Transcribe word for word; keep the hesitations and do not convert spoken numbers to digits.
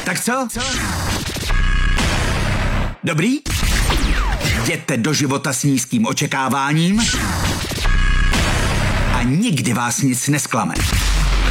Tak co? Dobrý? Jděte do života s nízkým očekáváním a nikdy vás nic nesklame.